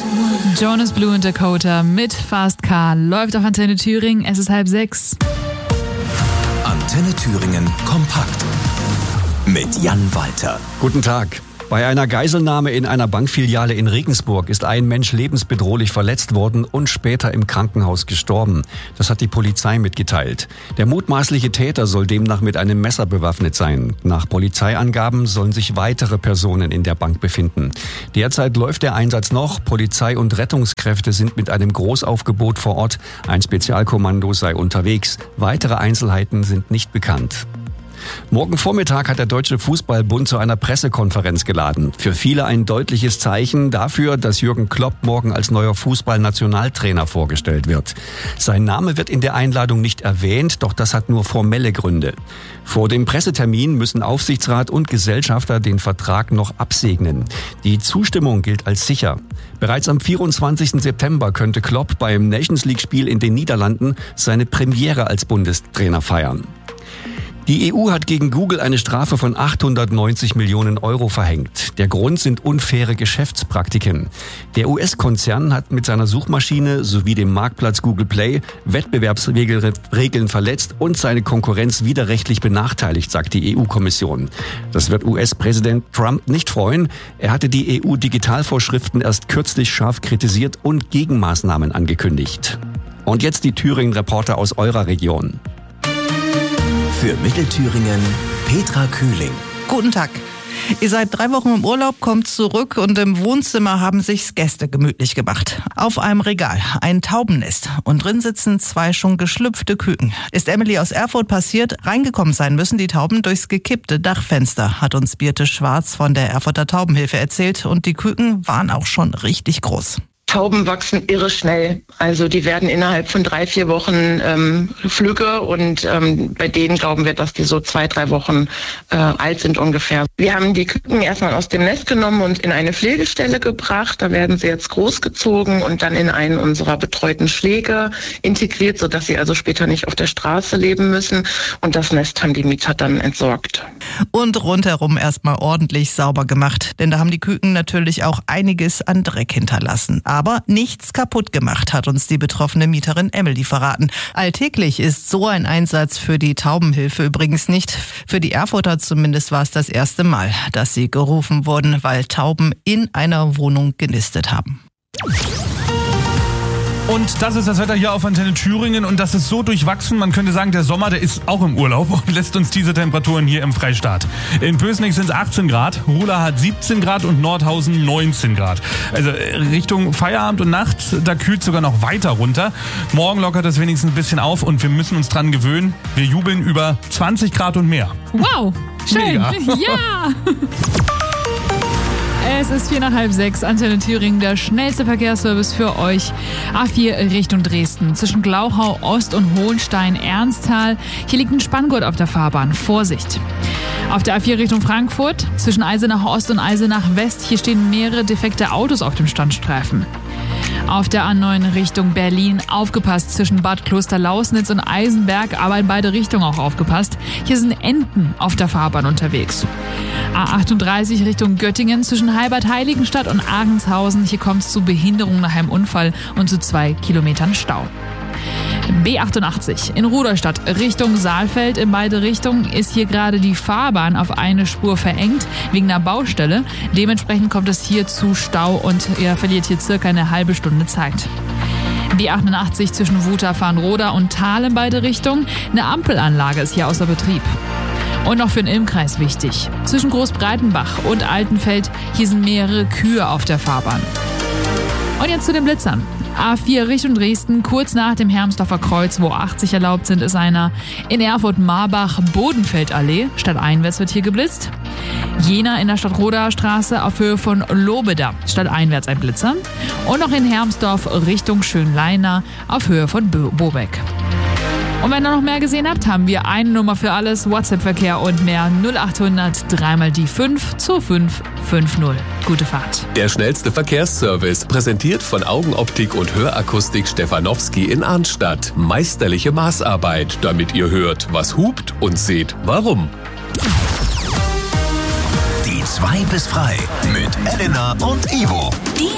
Jonas Blue und Dakota mit Fast Car läuft auf Antenne Thüringen. Es ist 5:30. Antenne Thüringen kompakt mit Jan Walter. Guten Tag. Bei einer Geiselnahme in einer Bankfiliale in Regensburg ist ein Mensch lebensbedrohlich verletzt worden und später im Krankenhaus gestorben. Das hat die Polizei mitgeteilt. Der mutmaßliche Täter soll demnach mit einem Messer bewaffnet sein. Nach Polizeiangaben sollen sich weitere Personen in der Bank befinden. Derzeit läuft der Einsatz noch. Polizei und Rettungskräfte sind mit einem Großaufgebot vor Ort. Ein Spezialkommando sei unterwegs. Weitere Einzelheiten sind nicht bekannt. Morgen Vormittag hat der Deutsche Fußballbund zu einer Pressekonferenz geladen. Für viele ein deutliches Zeichen dafür, dass Jürgen Klopp morgen als neuer Fußballnationaltrainer vorgestellt wird. Sein Name wird in der Einladung nicht erwähnt, doch das hat nur formelle Gründe. Vor dem Pressetermin müssen Aufsichtsrat und Gesellschafter den Vertrag noch absegnen. Die Zustimmung gilt als sicher. Bereits am 24. September könnte Klopp beim Nations-League-Spiel in den Niederlanden seine Premiere als Bundestrainer feiern. Die EU hat gegen Google eine Strafe von 890 Millionen Euro verhängt. Der Grund sind unfaire Geschäftspraktiken. Der US-Konzern hat mit seiner Suchmaschine sowie dem Marktplatz Google Play Wettbewerbsregeln verletzt und seine Konkurrenz widerrechtlich benachteiligt, sagt die EU-Kommission. Das wird US-Präsident Trump nicht freuen. Er hatte die EU-Digitalvorschriften erst kürzlich scharf kritisiert und Gegenmaßnahmen angekündigt. Und jetzt die Thüringen-Reporter aus eurer Region. Für Mittelthüringen Petra Kühling. Guten Tag. Ihr seid 3 Wochen im Urlaub, kommt zurück und im Wohnzimmer haben sich's Gäste gemütlich gemacht. Auf einem Regal ein Taubennest und drin sitzen 2 schon geschlüpfte Küken. Ist Emily aus Erfurt passiert, reingekommen sein müssen die Tauben durchs gekippte Dachfenster, hat uns Birte Schwarz von der Erfurter Taubenhilfe erzählt, und die Küken waren auch schon richtig groß. Tauben wachsen irre schnell. Also die werden innerhalb von 3-4 Wochen flügge und bei denen glauben wir, dass die so 2-3 Wochen alt sind ungefähr. Wir haben die Küken erstmal aus dem Nest genommen und in eine Pflegestelle gebracht. Da werden sie jetzt großgezogen und dann in einen unserer betreuten Schläge integriert, sodass sie also später nicht auf der Straße leben müssen. Und das Nest haben die Mieter dann entsorgt. Und rundherum erstmal ordentlich sauber gemacht. Denn da haben die Küken natürlich auch einiges an Dreck hinterlassen. Aber nichts kaputt gemacht, hat uns die betroffene Mieterin Emily verraten. Alltäglich ist so ein Einsatz für die Taubenhilfe übrigens nicht. Für die Erfurter zumindest war es das erste Mal, dass sie gerufen wurden, weil Tauben in einer Wohnung genistet haben. Und das ist das Wetter hier auf Antenne Thüringen, und das ist so durchwachsen, man könnte sagen, der Sommer, der ist auch im Urlaub und lässt uns diese Temperaturen hier im Freistaat. In Pößneck sind es 18 Grad, Ruhla hat 17 Grad und Nordhausen 19 Grad. Also Richtung Feierabend und Nacht, da kühlt sogar noch weiter runter. Morgen lockert es wenigstens ein bisschen auf und wir müssen uns dran gewöhnen. Wir jubeln über 20 Grad und mehr. Wow, schön. Mega. Ja. Es ist 5:45, Antenne Thüringen, der schnellste Verkehrsservice für euch. A4 Richtung Dresden, zwischen Glauchau Ost und Hohenstein-Ernsthal. Hier liegt ein Spanngurt auf der Fahrbahn. Vorsicht! Auf der A4 Richtung Frankfurt, zwischen Eisenach Ost und Eisenach West, hier stehen mehrere defekte Autos auf dem Standstreifen. Auf der A9 Richtung Berlin, aufgepasst, zwischen Bad Klosterlausnitz und Eisenberg, aber in beide Richtungen auch aufgepasst. Hier sind Enten auf der Fahrbahn unterwegs. A38 Richtung Göttingen, zwischen Heilbad-Heiligenstadt und Agenshausen. Hier kommt es zu Behinderungen nach einem Unfall und zu 2 Kilometern Stau. B88 in Rudolstadt Richtung Saalfeld, in beide Richtungen ist hier gerade die Fahrbahn auf eine Spur verengt wegen einer Baustelle. Dementsprechend kommt es hier zu Stau und ihr verliert hier circa eine halbe Stunde Zeit. B88 zwischen Wutach-Farnroda und Thal in beide Richtungen. Eine Ampelanlage ist hier außer Betrieb. Und noch für den Ilmkreis wichtig. Zwischen Großbreitenbach und Altenfeld, hier sind mehrere Kühe auf der Fahrbahn. Und jetzt zu den Blitzern. A4 Richtung Dresden, kurz nach dem Hermsdorfer Kreuz, wo 80 erlaubt sind, ist einer. In Erfurt-Marbach, Bodenfeldallee, stadteinwärts wird hier geblitzt. Jena in der Stadtroder Straße auf Höhe von Lobeda, stadteinwärts ein Blitzer. Und noch in Hermsdorf Richtung Schönleina auf Höhe von Bobeck. Und wenn ihr noch mehr gesehen habt, haben wir eine Nummer für alles, WhatsApp-Verkehr und mehr. 0800 3 die 5 2550. Gute Fahrt. Der schnellste Verkehrsservice, präsentiert von Augenoptik und Hörakustik Stefanowski in Arnstadt. Meisterliche Maßarbeit, damit ihr hört, was hupt, und seht, warum. Die 2 bis frei mit Elena und Ivo. Die